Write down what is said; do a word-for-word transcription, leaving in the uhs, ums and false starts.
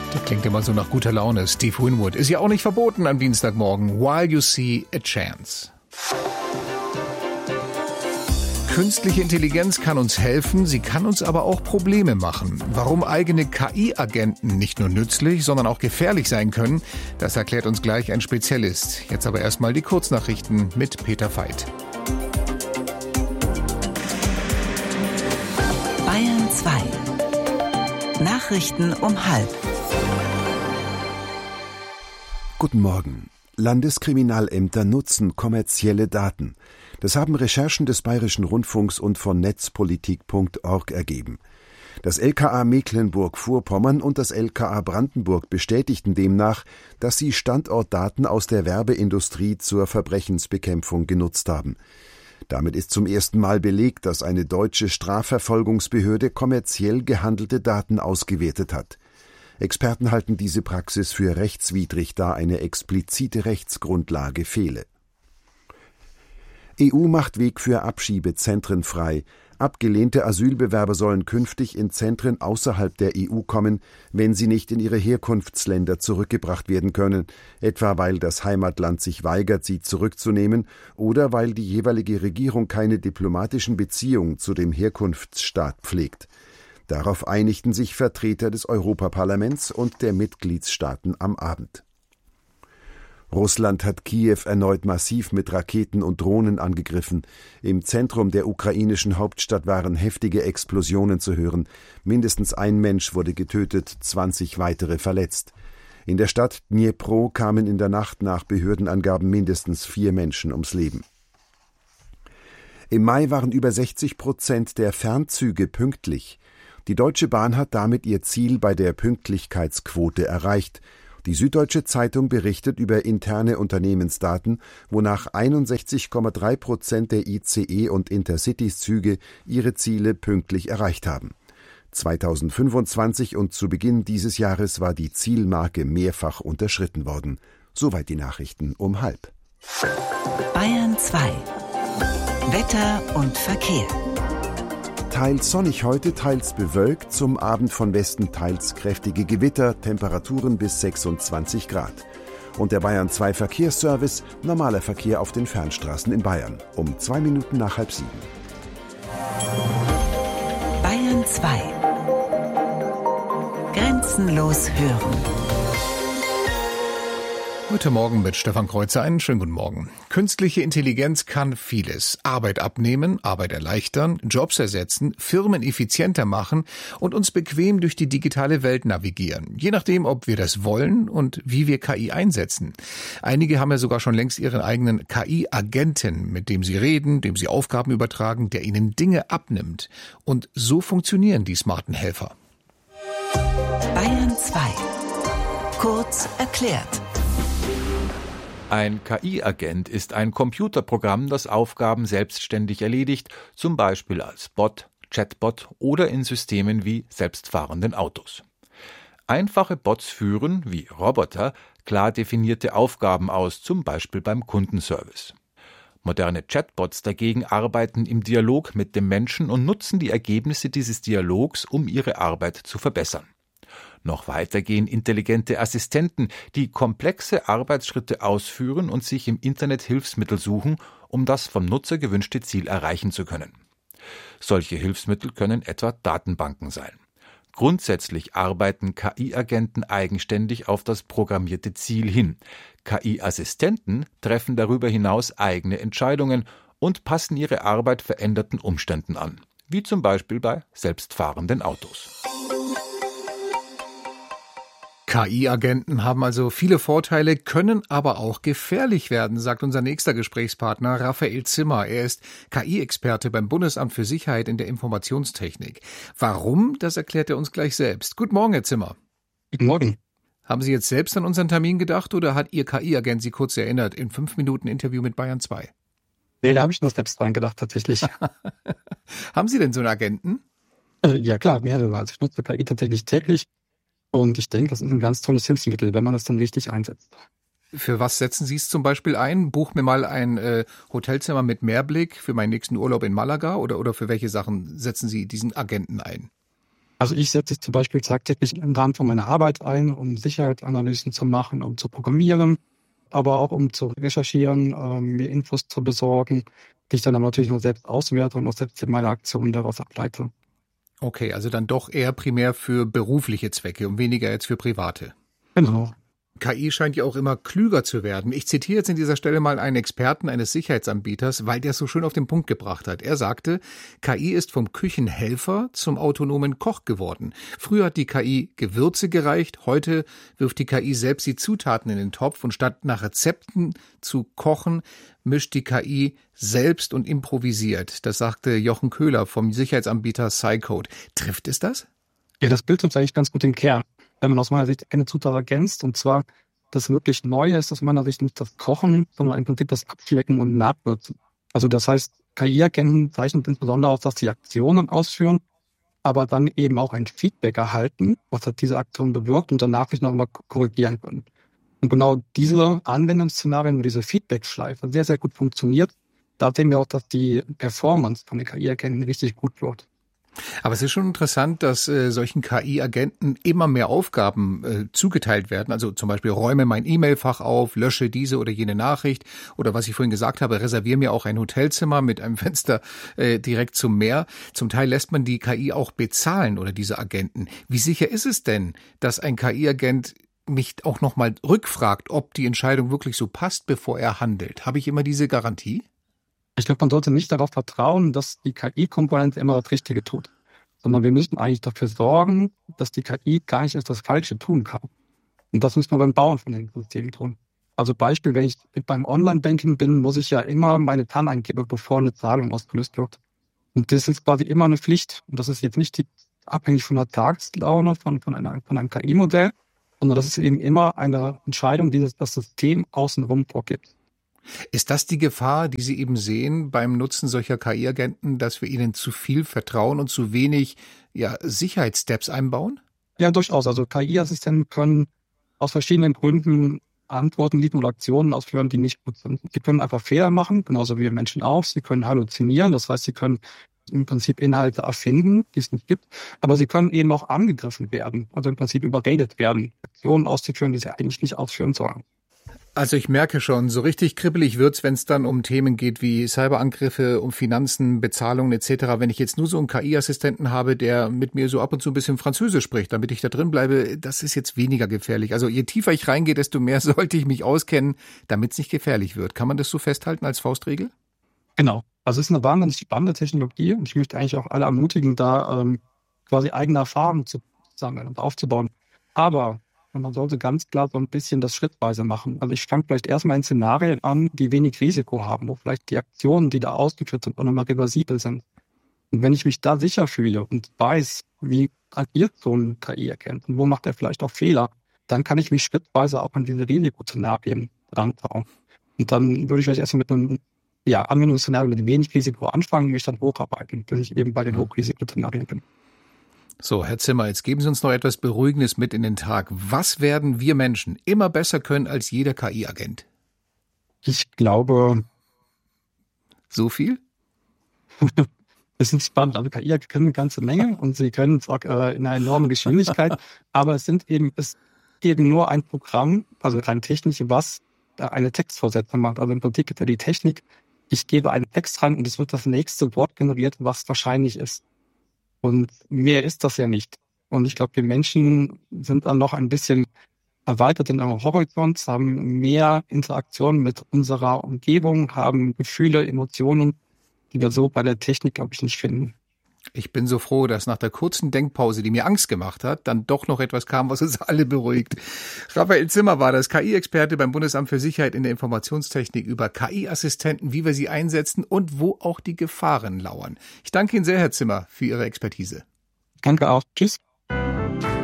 Das klingt immer so nach guter Laune. Steve Winwood ist ja auch nicht verboten am Dienstagmorgen. While you see a chance. Künstliche Intelligenz kann uns helfen, sie kann uns aber auch Probleme machen. Warum eigene K I-Agenten nicht nur nützlich, sondern auch gefährlich sein können, das erklärt uns gleich ein Spezialist. Jetzt aber erstmal die Kurznachrichten mit Peter Veit. Bayern zwei. Nachrichten um halb. Guten Morgen. Landeskriminalämter nutzen kommerzielle Daten. Das haben Recherchen des Bayerischen Rundfunks und von netzpolitik punkt org ergeben. Das L K A Mecklenburg-Vorpommern und das L K A Brandenburg bestätigten demnach, dass sie Standortdaten aus der Werbeindustrie zur Verbrechensbekämpfung genutzt haben. Damit ist zum ersten Mal belegt, dass eine deutsche Strafverfolgungsbehörde kommerziell gehandelte Daten ausgewertet hat. Experten halten diese Praxis für rechtswidrig, da eine explizite Rechtsgrundlage fehle. E U macht Weg für Abschiebezentren frei. Abgelehnte Asylbewerber sollen künftig in Zentren außerhalb der E U kommen, wenn sie nicht in ihre Herkunftsländer zurückgebracht werden können, etwa weil das Heimatland sich weigert, sie zurückzunehmen oder weil die jeweilige Regierung keine diplomatischen Beziehungen zu dem Herkunftsstaat pflegt. Darauf einigten sich Vertreter des Europaparlaments und der Mitgliedstaaten am Abend. Russland hat Kiew erneut massiv mit Raketen und Drohnen angegriffen. Im Zentrum der ukrainischen Hauptstadt waren heftige Explosionen zu hören. Mindestens ein Mensch wurde getötet, zwanzig weitere verletzt. In der Stadt Dnipro kamen in der Nacht nach Behördenangaben mindestens vier Menschen ums Leben. Im Mai waren über sechzig Prozent der Fernzüge pünktlich. Die Deutsche Bahn hat damit ihr Ziel bei der Pünktlichkeitsquote erreicht. Die Süddeutsche Zeitung berichtet über interne Unternehmensdaten, wonach einundsechzig Komma drei Prozent der I C E- und Intercities-Züge ihre Ziele pünktlich erreicht haben. zweitausendfünfundzwanzig und zu Beginn dieses Jahres war die Zielmarke mehrfach unterschritten worden. Soweit die Nachrichten um halb. Bayern zwei. Wetter und Verkehr. Teils sonnig heute, teils bewölkt, zum Abend von Westen teils kräftige Gewitter, Temperaturen bis sechsundzwanzig Grad. Und der Bayern zwei Verkehrsservice, normaler Verkehr auf den Fernstraßen in Bayern, um zwei Minuten nach halb sieben. Bayern zwei. Grenzenlos hören. Heute Morgen mit Stefan Kreuzer. Einen schönen guten Morgen. Künstliche Intelligenz kann vieles. Arbeit abnehmen, Arbeit erleichtern, Jobs ersetzen, Firmen effizienter machen und uns bequem durch die digitale Welt navigieren. Je nachdem, ob wir das wollen und wie wir K I einsetzen. Einige haben ja sogar schon längst ihren eigenen K I-Agenten, mit dem sie reden, dem sie Aufgaben übertragen, der ihnen Dinge abnimmt. Und so funktionieren die smarten Helfer. Bayern zwei. Kurz erklärt. Ein K I-Agent ist ein Computerprogramm, das Aufgaben selbstständig erledigt, zum Beispiel als Bot, Chatbot oder in Systemen wie selbstfahrenden Autos. Einfache Bots führen, wie Roboter, klar definierte Aufgaben aus, zum Beispiel beim Kundenservice. Moderne Chatbots dagegen arbeiten im Dialog mit dem Menschen und nutzen die Ergebnisse dieses Dialogs, um ihre Arbeit zu verbessern. Noch weiter gehen intelligente Assistenten, die komplexe Arbeitsschritte ausführen und sich im Internet Hilfsmittel suchen, um das vom Nutzer gewünschte Ziel erreichen zu können. Solche Hilfsmittel können etwa Datenbanken sein. Grundsätzlich arbeiten K I-Agenten eigenständig auf das programmierte Ziel hin. K I-Assistenten treffen darüber hinaus eigene Entscheidungen und passen ihre Arbeit veränderten Umständen an, wie zum Beispiel bei selbstfahrenden Autos. K I-Agenten haben also viele Vorteile, können aber auch gefährlich werden, sagt unser nächster Gesprächspartner Raphael Zimmer. Er ist K I-Experte beim Bundesamt für Sicherheit in der Informationstechnik. Warum, das erklärt er uns gleich selbst. Guten Morgen, Herr Zimmer. Guten Morgen. Haben Sie jetzt selbst an unseren Termin gedacht oder hat Ihr K I-Agent Sie kurz erinnert in fünf Minuten Interview mit Bayern zwei? Nee, da habe ich nur selbst dran gedacht, tatsächlich. Haben Sie denn so einen Agenten? Äh, ja klar, mehrere. Also ich nutze K I tatsächlich täglich. Und ich denke, das ist ein ganz tolles Hilfsmittel, wenn man das dann richtig einsetzt. Für was setzen Sie es zum Beispiel ein? Buch mir mal ein äh, Hotelzimmer mit Meerblick für meinen nächsten Urlaub in Malaga oder, oder für welche Sachen setzen Sie diesen Agenten ein? Also ich setze es zum Beispiel tagtäglich im Rahmen von meiner Arbeit ein, um Sicherheitsanalysen zu machen, um zu programmieren, aber auch um zu recherchieren, ähm, mir Infos zu besorgen, die ich dann aber natürlich nur selbst auswerte und auch selbst in meine Aktionen daraus ableite. Okay, also dann doch eher primär für berufliche Zwecke und weniger jetzt für private. Genau. K I scheint ja auch immer klüger zu werden. Ich zitiere jetzt an dieser Stelle mal einen Experten eines Sicherheitsanbieters, weil der es so schön auf den Punkt gebracht hat. Er sagte, K I ist vom Küchenhelfer zum autonomen Koch geworden. Früher hat die K I Gewürze gereicht, heute wirft die K I selbst die Zutaten in den Topf und statt nach Rezepten zu kochen, mischt die K I selbst und improvisiert. Das sagte Jochen Köhler vom Sicherheitsanbieter Cycode. Trifft es das? Ja, das Bild trifft eigentlich ganz gut den Kern. Wenn man aus meiner Sicht eine Zutat ergänzt, und zwar das wirklich Neue ist aus meiner Sicht nicht das Kochen, sondern im Prinzip das Abschmecken und Nachwürzen. Also das heißt, K I-Agenten zeichnen insbesondere aus, dass sie Aktionen ausführen, aber dann eben auch ein Feedback erhalten, was hat diese Aktion bewirkt und danach sich nochmal korrigieren können. Und genau diese Anwendungsszenarien und diese Feedback-Schleife sehr, sehr gut funktioniert. Da sehen wir auch, dass die Performance von den K I-Agenten richtig gut wird. Aber es ist schon interessant, dass äh, solchen K I-Agenten immer mehr Aufgaben äh, zugeteilt werden. Also zum Beispiel räume mein E-Mail-Fach auf, lösche diese oder jene Nachricht oder was ich vorhin gesagt habe, reserviere mir auch ein Hotelzimmer mit einem Fenster äh, direkt zum Meer. Zum Teil lässt man die K I auch bezahlen oder diese Agenten. Wie sicher ist es denn, dass ein K I-Agent mich auch nochmal rückfragt, ob die Entscheidung wirklich so passt, bevor er handelt? Habe ich immer diese Garantie? Ich glaube, man sollte nicht darauf vertrauen, dass die K I-Komponente immer das Richtige tut, sondern wir müssen eigentlich dafür sorgen, dass die K I gar nicht erst das Falsche tun kann. Und das müssen wir beim Bauen von den Systemen tun. Also Beispiel, wenn ich beim Online-Banking bin, muss ich ja immer meine P A N eingeben, bevor eine Zahlung ausgelöst wird. Und das ist quasi immer eine Pflicht. Und das ist jetzt nicht die, abhängig von der Tageslaune von, von, einer, von einem K I-Modell, sondern das ist eben immer eine Entscheidung, die das, das System außenrum vorgibt. Ist das die Gefahr, die Sie eben sehen beim Nutzen solcher K I-Agenten, dass wir ihnen zu viel vertrauen und zu wenig ja, Sicherheitssteps einbauen? Ja, durchaus. Also K I-Assistenten können aus verschiedenen Gründen Antworten liefern oder Aktionen ausführen, die nicht gut sind. Sie können einfach Fehler machen, genauso wie wir Menschen auch. Sie können halluzinieren, das heißt, sie können im Prinzip Inhalte erfinden, die es nicht gibt, aber sie können eben auch angegriffen werden, also im Prinzip überredet werden, Aktionen auszuführen, die sie eigentlich nicht ausführen sollen. Also ich merke schon, so richtig kribbelig wird's, wenn es dann um Themen geht wie Cyberangriffe, um Finanzen, Bezahlungen et cetera. Wenn ich jetzt nur so einen K I-Assistenten habe, der mit mir so ab und zu ein bisschen Französisch spricht, damit ich da drin bleibe, das ist jetzt weniger gefährlich. Also je tiefer ich reingehe, desto mehr sollte ich mich auskennen, damit es nicht gefährlich wird. Kann man das so festhalten als Faustregel? Genau. Also es ist eine wahnsinnig spannende Technologie und ich möchte eigentlich auch alle ermutigen, da ähm, quasi eigene Erfahrungen zu sammeln und aufzubauen. Aber man sollte ganz klar so ein bisschen das schrittweise machen. Also ich fange vielleicht erstmal in Szenarien an, die wenig Risiko haben, wo vielleicht die Aktionen, die da ausgeführt sind, auch nochmal reversibel sind. Und wenn ich mich da sicher fühle und weiß, wie agiert so ein K I-Agent und wo macht er vielleicht auch Fehler, dann kann ich mich schrittweise auch an diese Risikoszenarien rantrauen. Und dann würde ich vielleicht erstmal mit einem ja, Anwendungsszenario mit wenig Risiko anfangen und mich dann hocharbeiten, bis ich eben bei den Hochrisikoszenarien bin. So, Herr Zimmer, jetzt geben Sie uns noch etwas Beruhigendes mit in den Tag. Was werden wir Menschen immer besser können als jeder K I-Agent? Ich glaube... So viel? Es ist spannend. Also K I können eine ganze Menge und sie können es auch äh, in einer enormen Geschwindigkeit, aber es sind eben, es ist eben nur ein Programm, also rein technisch, was eine Textvorsetzung macht. Also im Prinzip gibt ja die Technik, ich gebe einen Text rein und es wird das nächste Wort generiert, was wahrscheinlich ist. Und mehr ist das ja nicht. Und ich glaube, wir Menschen sind dann noch ein bisschen erweitert in eurem Horizont, haben mehr Interaktion mit unserer Umgebung, haben Gefühle, Emotionen, die wir so bei der Technik, glaube ich, nicht finden. Ich bin so froh, dass nach der kurzen Denkpause, die mir Angst gemacht hat, dann doch noch etwas kam, was uns alle beruhigt. Raphael Zimmer war das, K I-Experte beim Bundesamt für Sicherheit in der Informationstechnik, über K I-Assistenten, wie wir sie einsetzen und wo auch die Gefahren lauern. Ich danke Ihnen sehr, Herr Zimmer, für Ihre Expertise. Danke auch. Tschüss.